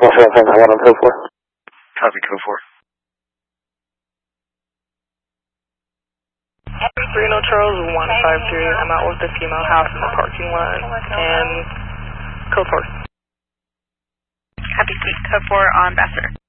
1 on code 4. Copy code 4. Reno Charles 153, I'm out with the female house in the parking lot, and code 4. Copy, code 4 on Vassar.